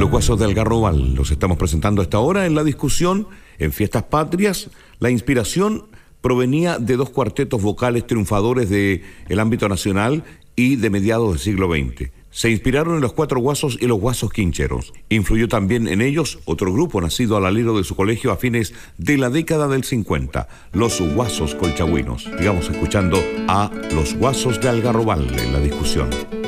Los Guasos de Algarrobal los estamos presentando a esta hora en la discusión en Fiestas Patrias. La inspiración provenía de dos cuartetos vocales triunfadores del ámbito nacional y de mediados del siglo XX. Se inspiraron en los Cuatro Guasos y los Guasos Quincheros. Influyó también en ellos otro grupo nacido al alero de su colegio a fines de la década del 50, los Guasos Colchagüinos. Sigamos escuchando a los Guasos de Algarrobal en la discusión.